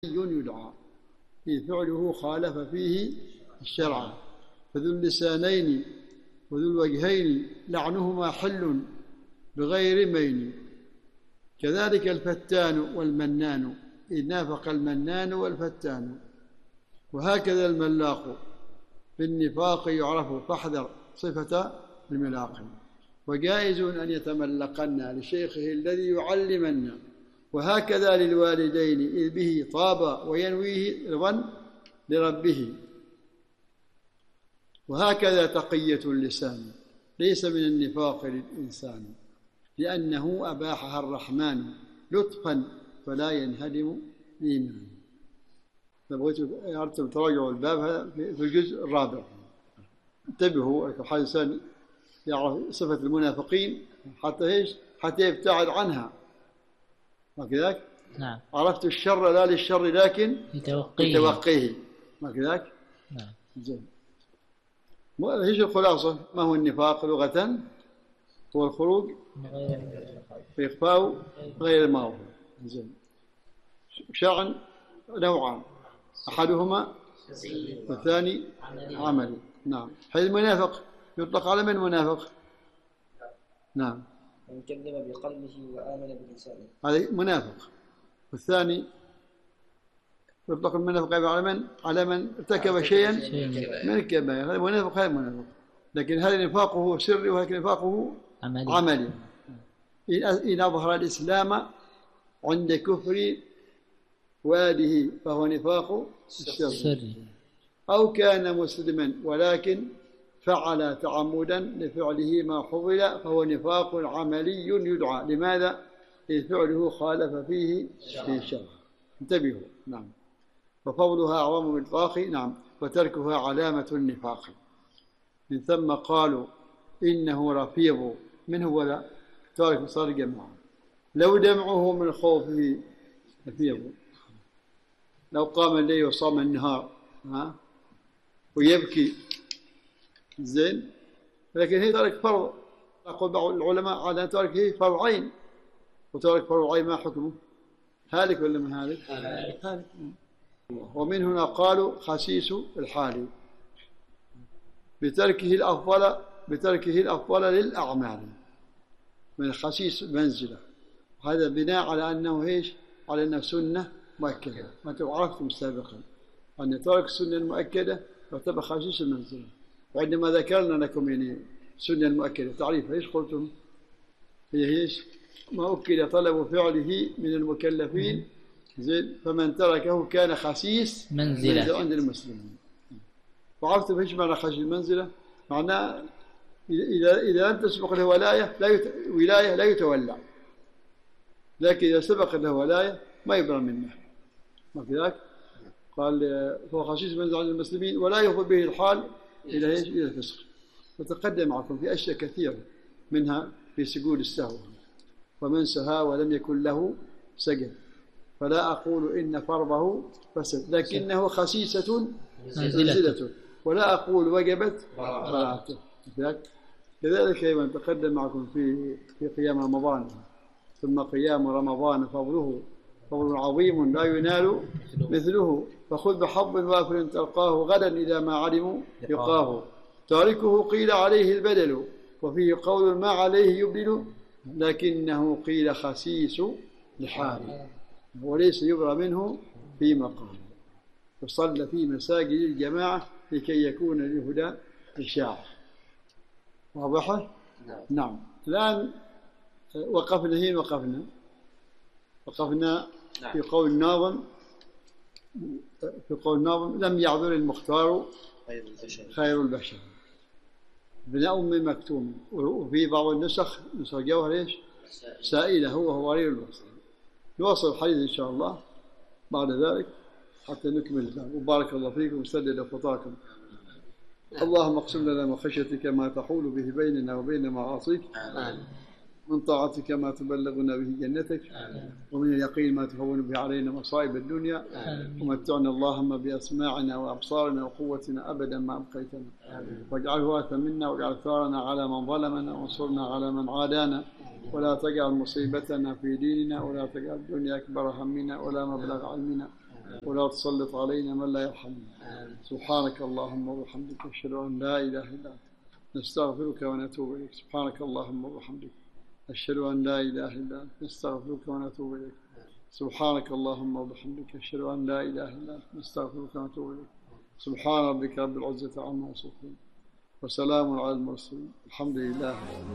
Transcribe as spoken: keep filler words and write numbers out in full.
يدعى إذ فعله خالف فيه الشرع، فذو اللسانين وذو الوجهين لعنهما حل بغير مين. كذلك الفتان والمنان إذ نافق المنان والفتان. وهكذا الملاق في النفاق يعرف، فاحذر صفة الملاق. وجائز أن يتملقن لشيخه الذي يعلمنا. وهكذا للوالدين إذ به طاب وينويه رضا لربه. وهكذا تقية اللسان ليس من النفاق للإنسان، لأنه أباحها الرحمن لطفا فلا ينهدم الإيمان. بغيت أردتم تراجعوا الباب هذا في الجزء الرابع. انتبهوا حتى الإنسان يعرف صفة المنافقين حتى إيش؟ حتى يبتعد عنها. ما كذاك؟ نعم. عرفت الشر لا للشر لكن لتوقيه. لتوقيه. ما كذاك؟ نعم. زين. ايش الخلاصة؟ ما هو النفاق لغة؟ هو الخروج في إخفاء غير المعروف. زين. شرعا نوعان، أحدهما والثاني عملي. نعم. هذا المنافق يطلق على من منافق؟ نعم. من كذب بقلبه وآمن بلسانه، هذا منافق. والثاني يطلق المنافق على من؟ على من ارتكب شيئا من الكبائر. هذا منافق، هذا منافق. لكن هذا نفاقه سري وهذا نفاقه عملي, عملي. إن أظهر الإسلام عند كفر واده فهو نفاق السري، أو كان مسلما ولكن فعل تعمدا لفعله ما حضر فهو نفاق عملي يدعى. لماذا؟ إذ فعله خالف فيه في الشرع. انتبهوا. نعم. وفضلها أعظم من الإطلاق. نعم. وتركها علامة النفاق. من ثم قالوا إنه رفيض. من هو لا تارك صار الجماعة. لو دمعه من خوفه رفيض، لو قام الليل وصام النهار ها ويبكي زين، لكن هي تارك فرض. يقول بعض العلماء على تارك هي فرض عين، وتارك فرض عين ما حكمه؟ هالك ولا ما هالك؟ هالك. ومن هنا قالوا خسيس الحال بتركه الأفضل بتركه الأفضل للأعمال، من خسيس منزلة. هذا بناء على أنه إيش؟ على أنه سنة مؤكدة. ما أنتم عرفتم سابقا أن ترك السنة المؤكدة يعتبر خسيس المنزلة. وعندما ذكرنا لكم يعني السنة المؤكدة تعريفها ايش قلتم؟ هي ايش؟ ما أكد طلب فعله من المكلفين زين، فمن تركه كان خسيس منزلة عند المسلمين. وعرفتم ايش معنى خسيس المنزلة؟ معناه إذا إذا لم تسبق له ولاية لا يت... ولاية لا يتولى، لكن إذا سبق له ولاية ما يبرأ منه. ما كذاك؟ قال هو خسيس منزلة عند المسلمين ولا يفضل به الحال إلى إيش؟ إلى الفسق. وتقدم معكم في أشياء كثيرة، منها في سجود السهو. ومن سهى ولم يكن له سجد فلا أقول إن فرضه فسد، لكنه خسيسة منزلة، ولا أقول وجبت براءته. كذلك أيضا تقدم معكم في في قيام رمضان. ثم قيام رمضان فضله فضل عظيم لا ينال مثله، فخذ بحظ وافر تلقاه غدا إذا ما علموا يقاه. تاركه قيل عليه البدل وفيه قول ما عليه يبدل، لكنه قيل خسيس لحاله وليس يبرى منه في مقام. وصلى في مساجد الجماعة لكي يكون للهدى إشاعة. واضح؟ نعم. الآن وقفنا هنا وقفنا وقفنا في قول الناظم في قول الناظم لم يعذر المختار خير البشر ابن أم مكتوم. وفي بعض النسخ نسخ جوهر ايش؟ سائلة هو هو غير الوصل. نواصل الحديث إن شاء الله بعد ذلك حتى نكمل الباب. وبارك الله فيكم وسدد خطاكم. اللهم اقسم لنا من خشيتك ما تحول به بيننا وبين معاصيك، من طاعتك ما تبلغنا به جنتك، ومن اليقين ما تهون به علينا مصائب الدنيا، ومتعنا اللهم بأسماعنا وأبصارنا وقوتنا أبدا ما أبقيتنا، واجعله وارثا منا، واجعل ثارنا على من ظلمنا، وانصرنا على من عادانا، ولا تجعل مصيبتنا في ديننا، ولا تجعل الدنيا أكبر همنا ولا مبلغ علمنا، ولا تسلط علينا من لا يرحمنا. سبحانك اللهم وبحمدك أشهد أن لا إله إلا أنت نستغفرك ونتوب إليك. سبحانك اللهم وبحمدك أشهد أن لا إله إلا أنت نستغفرك ونتوب إليك. سبحانك اللهم وبحمدك أشهد أن لا إله إلا أنت نستغفرك ونتوب إليك. سبحان ربك رب العزة عما يصفون وسلام على المرسلين الحمد لله.